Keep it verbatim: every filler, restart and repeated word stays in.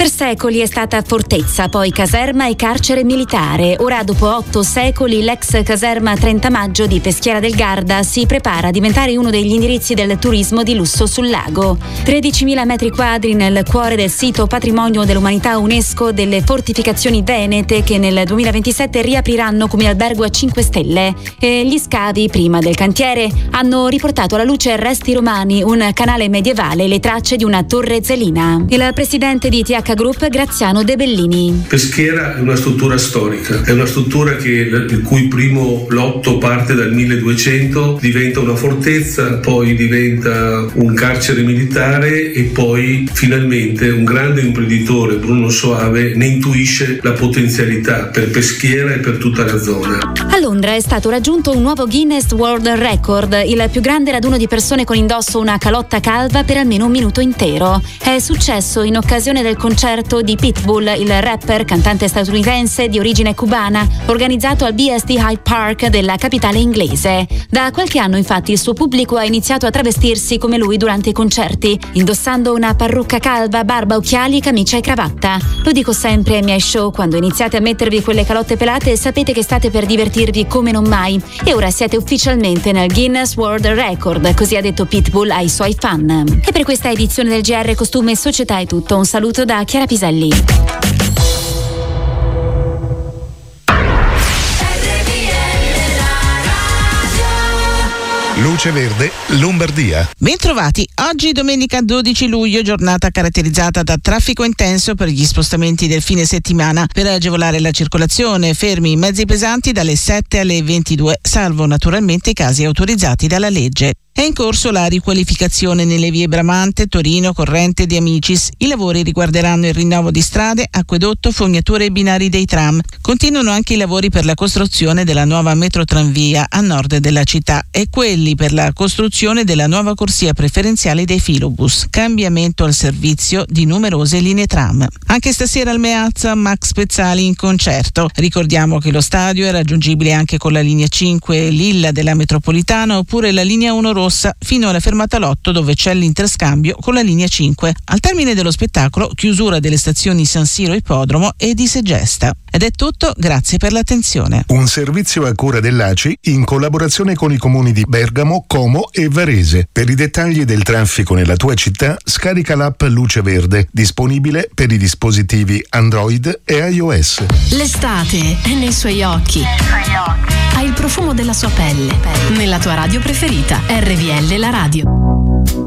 Per secoli è stata fortezza, poi caserma e carcere militare. Ora, dopo otto secoli, l'ex caserma trenta maggio di Peschiera del Garda si prepara a diventare uno degli indirizzi del turismo di lusso sul lago. tredicimila metri quadri nel cuore del sito Patrimonio dell'Umanità UNESCO delle fortificazioni venete, che nel duemilaventisette riapriranno come albergo a cinque stelle. E gli scavi, prima del cantiere, hanno riportato alla luce resti romani, un canale medievale e le tracce di una torre zelina. Il presidente di T H Group, Graziano De Bellini. Peschiera è una struttura storica, è una struttura che, il cui primo lotto parte dal milleduecento, diventa una fortezza, poi diventa un carcere militare e poi finalmente un grande imprenditore, Bruno Soave, ne intuisce la potenzialità per Peschiera e per tutta la zona. A Londra è stato raggiunto un nuovo Guinness World Record, il più grande raduno di persone con indosso una calotta calva per almeno un minuto intero. È successo in occasione del concerto di Pitbull, il rapper cantante statunitense di origine cubana, organizzato al B S D Hyde Park della capitale inglese. Da qualche anno infatti il suo pubblico ha iniziato a travestirsi come lui durante i concerti, indossando una parrucca calva, barba, occhiali, camicia e cravatta. Lo dico sempre ai miei show: quando iniziate a mettervi quelle calotte pelate sapete che state per divertirvi come non mai, e ora siete ufficialmente nel Guinness World Record, così ha detto Pitbull ai suoi fan. E per questa edizione del G R Costume e Società è tutto. Un saluto da Chiara Piselli. Luce Verde, Lombardia. Bentrovati. Oggi domenica dodici luglio, giornata caratterizzata da traffico intenso per gli spostamenti del fine settimana. Per agevolare la circolazione, fermi i mezzi pesanti dalle sette alle ventidue, salvo naturalmente i casi autorizzati dalla legge. È in corso la riqualificazione nelle vie Bramante, Torino, Corrente De Amicis. I lavori riguarderanno il rinnovo di strade, acquedotto, fognature e binari dei tram. Continuano anche i lavori per la costruzione della nuova metrotranvia a nord della città e quelli per la costruzione della nuova corsia preferenziale dei filobus. Cambiamento al servizio di numerose linee tram. Anche stasera al Meazza Max Pezzali in concerto. Ricordiamo che lo stadio è raggiungibile anche con la linea cinque Lilla della metropolitana oppure la linea uno rossa fino alla fermata Lotto, dove c'è l'interscambio con la linea cinque. Al termine dello spettacolo, chiusura delle stazioni San Siro Ippodromo e di Segesta. Ed è tutto, grazie per l'attenzione. Un servizio a cura dell'A C I in collaborazione con i comuni di Bergamo, Como e Varese. Per i dettagli del traffico nella tua città, scarica l'app Luce Verde, disponibile per i dispositivi Android e iOS. L'estate è nei suoi occhi. Ha il profumo della sua pelle. Nella tua radio preferita, R V L la radio.